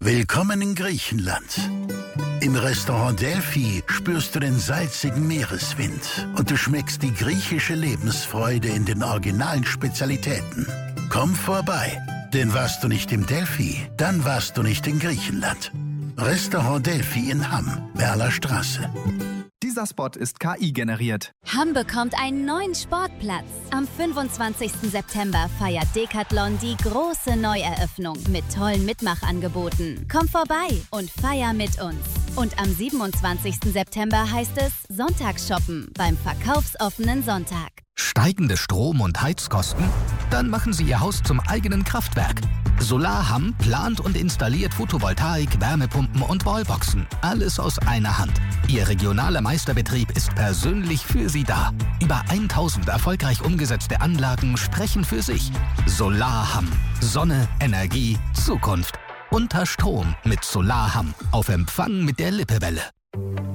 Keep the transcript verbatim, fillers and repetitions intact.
Willkommen in Griechenland. Im Restaurant Delphi spürst du den salzigen Meereswind und du schmeckst die griechische Lebensfreude in den originalen Spezialitäten. Komm vorbei, denn warst du nicht im Delphi, dann warst du nicht in Griechenland. Restaurant Delphi in Hamm, Werler Straße. Dieser Spot ist K I generiert. Hamm bekommt einen neuen Sportplatz. Am fünfundzwanzigsten September feiert Decathlon die große Neueröffnung mit tollen Mitmachangeboten. Komm vorbei und feier mit uns. Und am siebenundzwanzigsten September heißt es Sonntagsshoppen beim verkaufsoffenen Sonntag. Steigende Strom- und Heizkosten? Dann machen Sie Ihr Haus zum eigenen Kraftwerk. Solar Hamm plant und installiert Photovoltaik, Wärmepumpen und Wallboxen. Alles aus einer Hand. Ihr regionaler Meisterbetrieb ist persönlich für Sie da. Über tausend erfolgreich umgesetzte Anlagen sprechen für sich. Solar Hamm. Sonne, Energie, Zukunft. Unter Strom mit Solar Hamm. Auf Empfang mit der Lippewelle.